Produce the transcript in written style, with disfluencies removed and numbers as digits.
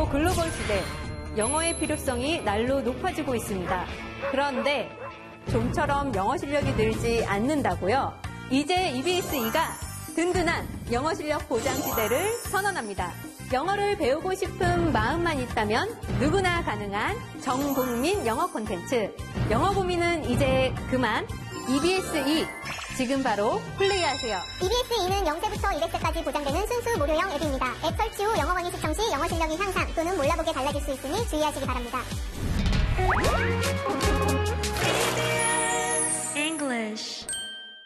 빠르고 글로벌 시대, 영어의 필요성이 날로 높아지고 있습니다. 그런데 좀처럼 영어 실력이 늘지 않는다고요? 이제 EBS2가 든든한 영어 실력 보장 시대를 선언합니다. 영어를 배우고 싶은 마음만 있다면 누구나 가능한 전국민 영어 콘텐츠. 영어 고민은 이제 그만. EBS2 지금 바로 플레이하세요. EBS2는 0세부터 200세까지 보장되는 순수 무료형 앱입니다. 앱 설치 후 영어권이 시청 시 영어 실력이 향상 또는 몰라보게 달라질 수 있으니 주의하시기 바랍니다.